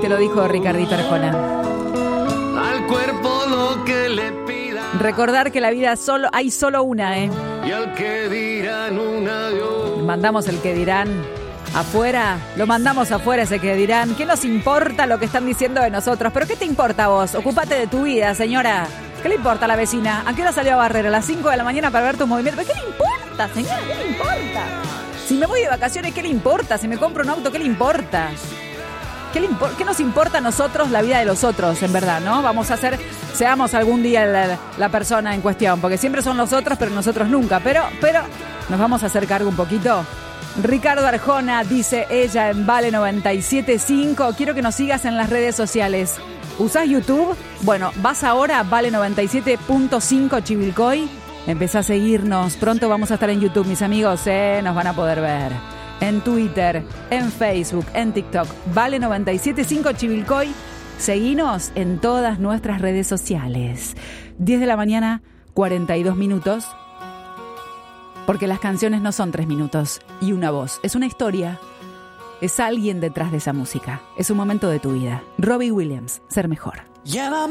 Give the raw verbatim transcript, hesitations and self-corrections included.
te lo dijo Ricardito Arjona. Al cuerpo lo que le pida. Recordar que la vida solo hay solo una, ¿eh? Y al que dirán un adiós. Mandamos el que dirán afuera, lo mandamos afuera ese que dirán. ¿Qué nos importa lo que están diciendo de nosotros? ¿Pero qué te importa a vos? Ocúpate de tu vida, señora. ¿Qué le importa a la vecina? ¿A qué hora salió a barrer? ¿A las cinco de la mañana para ver tus movimientos? ¿Pero qué le importa, señora? ¿Qué le importa? Si me voy de vacaciones, ¿qué le importa? Si me compro un auto, ¿qué le importa? ¿Qué, le impor- ¿Qué nos importa a nosotros la vida de los otros, en verdad, no? Vamos a ser, seamos algún día la, la persona en cuestión, porque siempre son los otros, pero nosotros nunca. Pero, pero, nos vamos a hacer cargo un poquito. Ricardo Arjona, dice ella en Vale noventa y siete punto cinco. Quiero que nos sigas en las redes sociales. ¿Usás YouTube? Bueno, vas ahora a Vale noventa y siete punto cinco Chivilcoy. Empezá a seguirnos. Pronto vamos a estar en YouTube, mis amigos, ¿eh? Nos van a poder ver. En Twitter, en Facebook, en TikTok. Vale noventa y siete punto cinco Chivilcoy. Seguinos en todas nuestras redes sociales. diez de la mañana, cuarenta y dos minutos. Porque las canciones no son tres minutos y una voz. Es una historia. Es alguien detrás de esa música. Es un momento de tu vida. Robbie Williams, Ser Mejor. Llévame.